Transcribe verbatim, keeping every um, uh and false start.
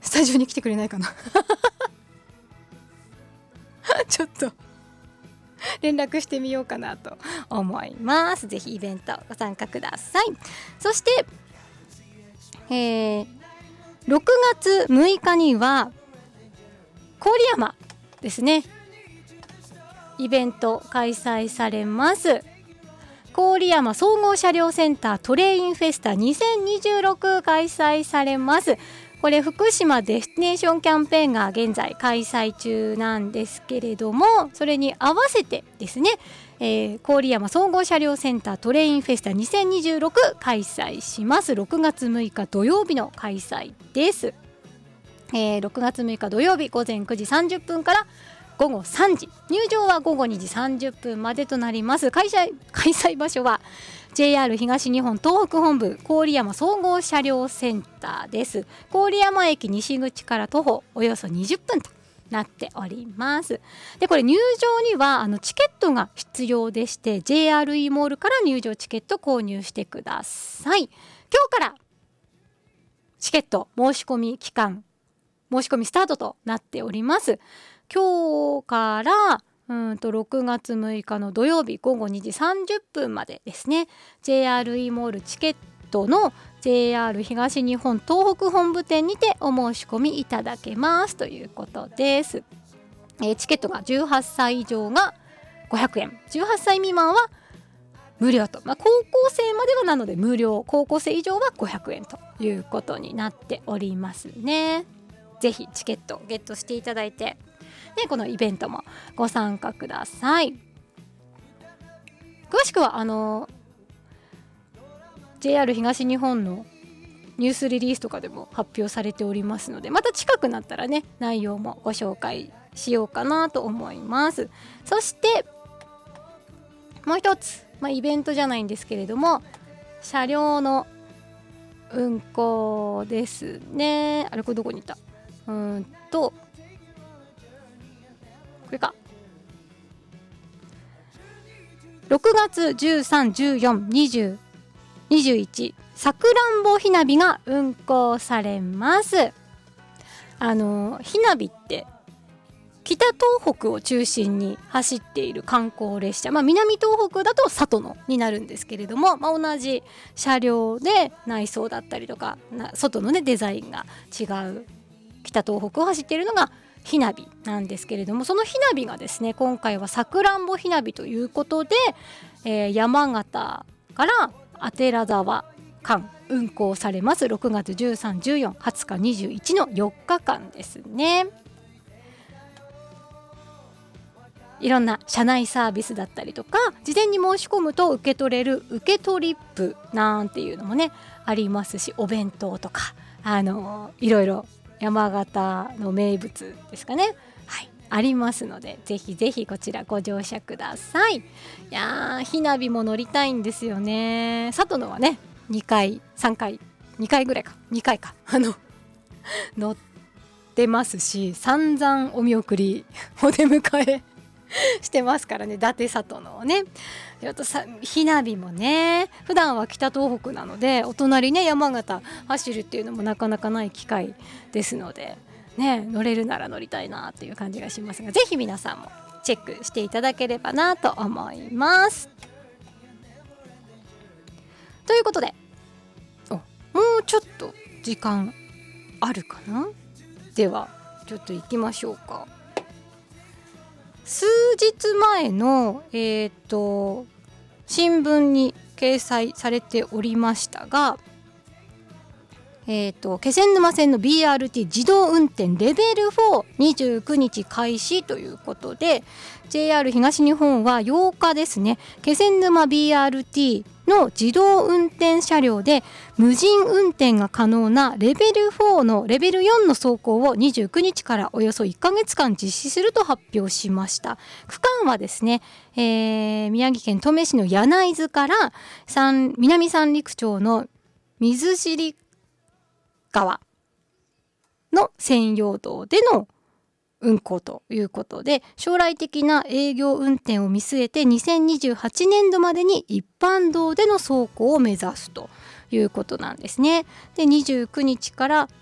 スタジオに来てくれないかなちょっと連絡してみようかなと思います。ぜひイベントご参加ください。そして、えー、ろくがつむいかには郡山ですね、イベント開催されます。郡山総合車両センタートレインフェスタにせんにじゅうろく開催されます。これ福島デスティネーションキャンペーンが現在開催中なんですけれども、それに合わせてですね、えー、郡山総合車両センタートレインフェスタにせんにじゅうろく開催します。ろくがつむいか土曜日の開催です。えー、ろくがつむいか土曜日午前くじさんじゅっぷんからごごさんじ、入場はごごにじさんじゅっぷんまでとなります。開催、開催場所は ジェイアール 東日本東北本部郡山総合車両センターです。郡山駅西口から徒歩およそにじゅっぷんとなっております。でこれ入場にはあのチケットが必要でして ジェイアールイー モールから入場チケット購入してください。今日からチケット申し込み期間、申し込みスタートとなっております。今日からうんとろくがつむいかの土曜日ごごにじさんじゅっぷんまでですね、 ジェイアールイー モールチケットの ジェイアール 東日本東北本部店にてお申し込みいただけますということです。えー、チケットがじゅうはっさい以上がごひゃくえん、じゅうはっさい未満は無料と、まあ、高校生まではなので無料、高校生以上はごひゃくえんということになっておりますね。ぜひチケットをゲットしていただいて、でこのイベントもご参加ください。詳しくはあの ジェイアール 東日本のニュースリリースとかでも発表されておりますので、また近くなったらね内容もご紹介しようかなと思います。そしてもう一つ、まあ、イベントじゃないんですけれども、車両の運行ですね。あれこれどこにいた、うーんとこれか、ろくがつじゅうさん、じゅうよっか、にじゅう、にじゅういちさくらんぼひなびが運行されます。あのひなびって北東北を中心に走っている観光列車、まあ、南東北だと里野になるんですけれども、まあ、同じ車両で内装だったりとか外の、ね、デザインが違う北東北を走っているのがひなびなんですけれども、そのひなびがですね今回はさくらんぼひなびということで、えー、山形から左沢間運行されます。ろくがつじゅうさん、じゅうよっか、はつか、にじゅういちのよっかかんですね。いろんな車内サービスだったりとか、事前に申し込むと受け取れる受け取りップなんていうのもねありますし、お弁当とかあのいろいろ山形の名物ですかね、はい、ありますので、ぜひぜひこちらご乗車ください。いやーひなびも乗りたいんですよね。里野はねにかいさんかいにかいぐらいかにかいかあの乗ってますし、散々お見送りお出迎えしてますからね、伊達里野をね。ちょっとさひなびもね普段は北東北なので、お隣ね山形走るっていうのもなかなかない機会ですのでね、乗れるなら乗りたいなっていう感じがしますが、ぜひ皆さんもチェックしていただければなと思います。ということで、おもうちょっと時間あるかな。ではちょっと行きましょうか。数日前の、えーと、新聞に掲載されておりましたが、えーと、気仙沼線の ビーアールティー 自動運転レベルフォーにじゅうくにち開始ということで、 ジェイアール 東日本はようかですね、気仙沼 ビーアールティー の自動運転車両で無人運転が可能なレベルフォーのレベルよんの走行をにじゅうくにちからおよそいっかげつかん実施すると発表しました。区間はですね、えー、宮城県登米市の柳津から三南三陸町の水尻川の専用道での運行ということで、将来的な営業運転を見据えてにせんにじゅうはちねんどまでに一般道での走行を目指すということなんですね。でにじゅうくにちから